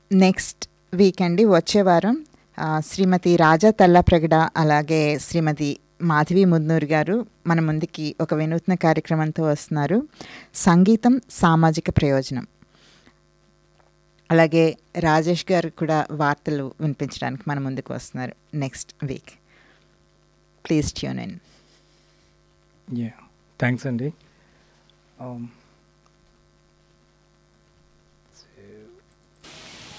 Next week అండి, వచ్చే వారం శ్రీమతి రాజా తల్లప్రగడ అలాగే శ్రీమతి మాధవి ముద్నూరి గారు మన ముందుకి ఒక వినూత్న కార్యక్రమంతో వస్తున్నారు. సంగీతం సామాజిక ప్రయోజనం. అలాగే రాజేష్ గారు కూడా వార్తలు వినిపించడానికి మన ముందుకు వస్తున్నారు next week. Please tune in. Thanks అండి.